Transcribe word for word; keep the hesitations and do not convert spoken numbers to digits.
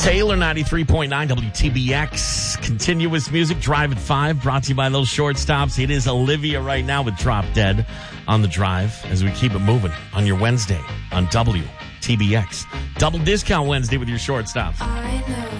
Taylor, ninety-three point nine W T B X. Continuous music, Drive at five, brought to you by those shortstops. It is Olivia right now with Drop Dead on the Drive as we keep it moving on your Wednesday on W T B X. Double discount Wednesday with your shortstops. I know.